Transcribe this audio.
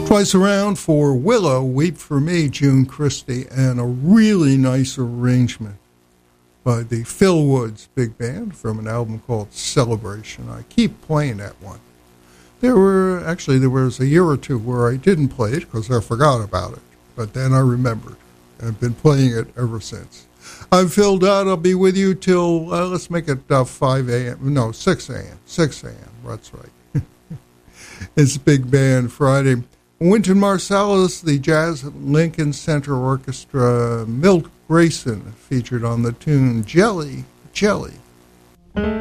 Twice Around for Willow, Weep for Me, June Christie, and a really nice arrangement by the Phil Woods Big Band from an album called Celebration. I keep playing that one. There was a year or two where I didn't play it because I forgot about it, but then I remembered, and I've been playing it ever since. I'm Phil Dodd. I'll be with you till, let's make it 5 a.m. No, 6 a.m. 6 a.m. That's right. It's Big Band Friday. Wynton Marsalis, the Jazz Lincoln Center Orchestra, Milt Grayson featured on the tune Jelly, Jelly.